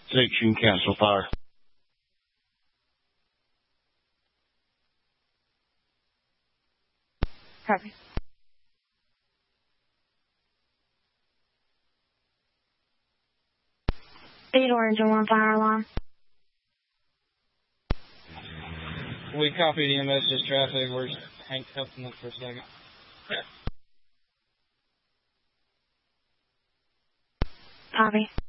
Section cancel fire. Copy. 8 orange and 1 fire alarm. We copied EMS as traffic. We're handcuffed and look for a second. Copy.